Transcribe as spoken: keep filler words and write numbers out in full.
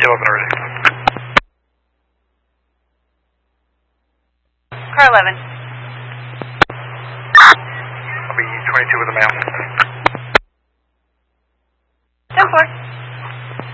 eleven already. Car eleven. I'll be twenty-two with a male.